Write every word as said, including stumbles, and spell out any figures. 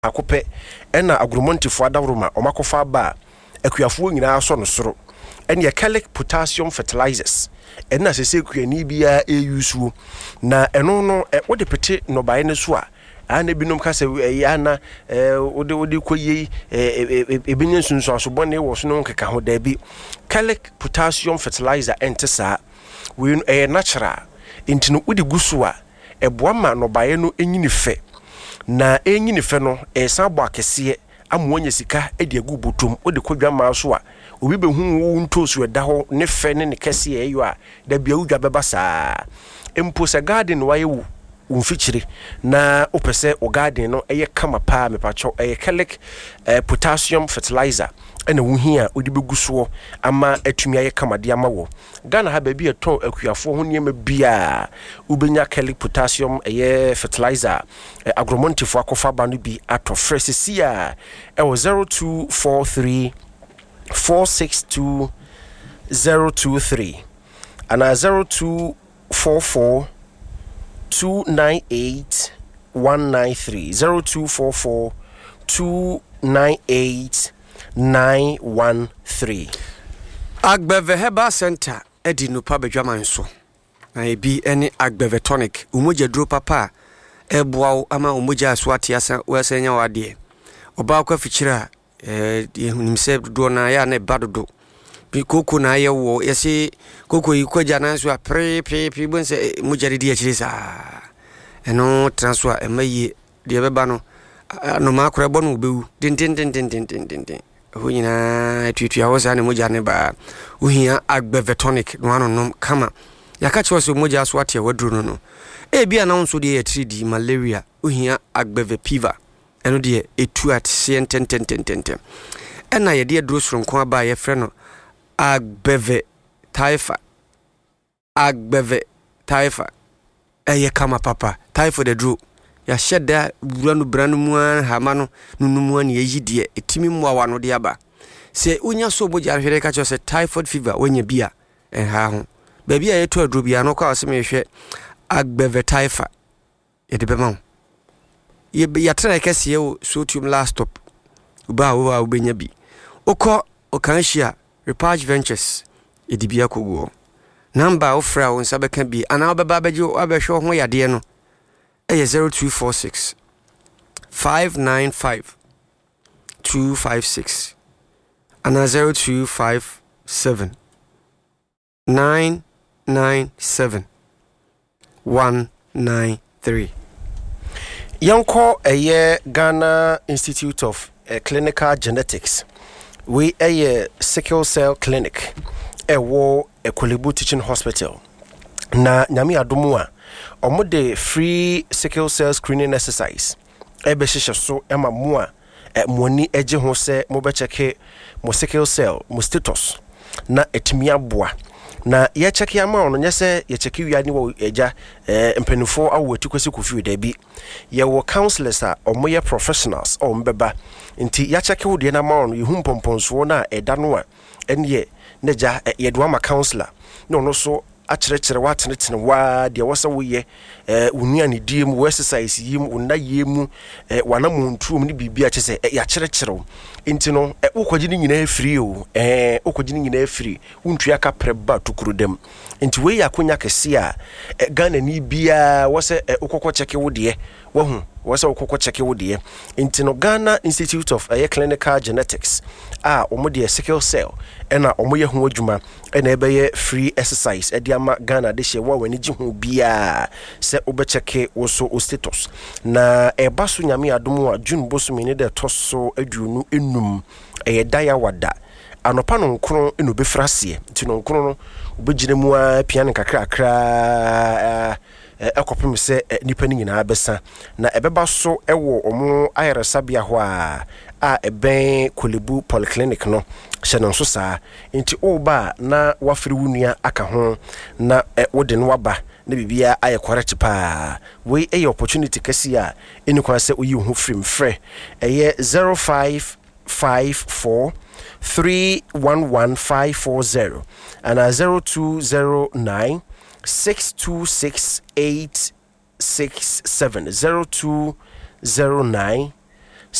akope ena agromontifo adawroma omakofa ba akuafo nyina so no soro ene Kellic potassium fertilizers ena sese kuani bia eyusuo na eno no wo de pete no bae ne so a ana binom ka se yana wo de wo de koyi ebinyen sunsun asobone wo so no nkeka ho da bi Kellic potassium fertilizer entesa we e natural intino wo de guso a eboa ma no bae no enyini fe na enyini fe no e san bo akese amonya sika e de agu botom wo de kodwa ma so a obi be hu wo ntosu eda ho ne fe ne ne kese e yo a da bia udwa beba saa empo se garden waye wu umfichiri na opese o garden no eye kama pa mepacho eye Kellic eh, potassium fertilizer ena wo hia odi beguso ama atumi aye kama de ama wo Ghana ha ba bi eton akuafo ho niam bia ubenya Kellic potassium eye fertilizer eh, agromontifo akofa ba no bi ato fresisi a e wo zero two four three four six two zero two three and zero two four four two nine eight one nine three zero two four four two nine eight nine one three. Agbeve Herbal Center edi no pa bedwaman so na ebi ene Agbeve tonic umoja dro papa eboa ama umoja aswati asa wesenya wade oba kwa fichira eh ehunimse do na ya na badodo bi koko na ye wo yesi koko yi kwaja na so pre pre pre bonse mujari di akiri sa eno transfer emaye de beba no no makora bo no bewu din din din din din din din hunyina tutu awosa ne moja ne ba uhia Agbeve tonic no anonom kama yakache so moja so ate wadru no no e bia na nso de three D malaria uhia Agbeve fever eno de etu at ten ten ten ten ten ena ye de dro soronko aba ye frɛ no Agbeve typhoid Agbeve typhoid eye kama papa typhoid de dro ya sheda buranu branu mu hama no nunumu an ye yidie etimi mu awa no de aba se unya so boja hwere ka cho se typhoid fever wonya bia en ha ho ba bia ye to adro bia no kwa se me hwe Agbeve typhoid ye de bema ye ya tra kese ye sodium last stop uba wo ubenya bi okọ okanhia Repage Ventures edibia kogo number ofra won sabeka bi ana obeba beje abehwe ho yade no eye zero two four six five nine five two five six ana zero two five seven nine nine seven one nine three. Yanko eye Ghana Institute of uh, Clinical Genetics we a sickle cell clinic e wo Ekolebu Teaching Hospital na nyame adomu a omode free sickle cell screening exercise e be hihye so e ma mo a moni eje ho se mo be cheke mo sickle cell mo status na etimi aboa na ye cheke ama ono nyese ye cheke wiani wo eja eh mpanifo awo atikwese kofi da bi ye wo counselors a omoye professionals o mbeba nti ya cheke wo de na ma ono ye humpomponso na eda no a enye neja ye do ama counselor no no so akyerɛkyerɛ watenetene wa de wasa wo ye eh unia ne die mu exercise yim unna yemu eh wana montuom ne bibia kyese ya kyerɛkyerɛ nti no ukwaji ni nyina free o eh ukwaji ni nyina free untua ka preba tukuru dem nti we yakonya kese a Ghana ni bia wase ukokɔ cheke wo de wahu wase ukokɔ cheke wo de nti no Ghana Institute of uh, Clinical Genetics a omode sickle cell ena omoye ho adwuma ena ebeye free exercise edi ama Ghana de hye wa wani gi ho bia se obecheke wo so o status na eba so nyame adomu a June boso mini de toso aduonu enum eye daya wada anopa no nkron eno be frase nti no nkron no obegire mu a piano kakra kakra ekopem se nipa ni nyina abesa na ebeba so ewo omo ayeresabia ho a a eben Kolebu Polyclinic no hye no so saa nti oba na wafiri wunua aka ho na wode no waba na bibia aye correct pa we eye opportunity kasi a eni kwa se oyi ho free mfre eye zero five five four three one one five four zero and a zero two zero nine six two six eight six seven zero two zero nine